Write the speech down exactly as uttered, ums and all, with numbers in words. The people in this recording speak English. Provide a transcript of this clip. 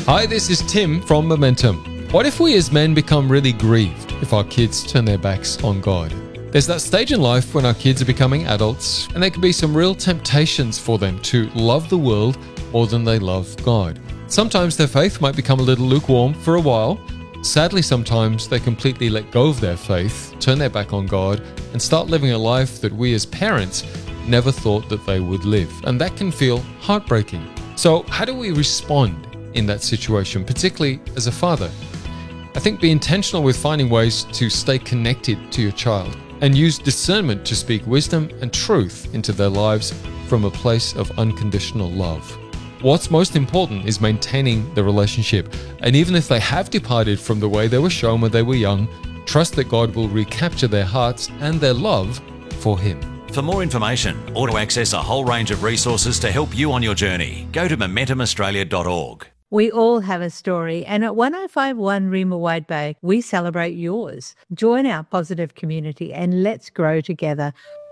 Hi, this is Tim from Momentum. What if we as men become really grieved if our kids turn their backs on God? There's that stage in life when our kids are becoming adults, and there can be some real temptations for them to love the world more than they love God. Sometimes their faith might become a little lukewarm for a while. Sadly, sometimes they completely let go of their faith, turn their back on God, and start living a life that we as parents never thought that they would live. And that can feel heartbreaking. So how do we respond in that situation, particularly as a father? I think be intentional with finding ways to stay connected to your child and use discernment to speak wisdom and truth into their lives from a place of unconditional love. What's most important is maintaining the relationship. And even if they have departed from the way they were shown when they were young, trust that God will recapture their hearts and their love for Him. For more information or to access a whole range of resources to help you on your journey, go to momentum australia dot org. We all have a story, and at one oh five one Reema Wide Bay, we celebrate yours. Join our positive community and let's grow together.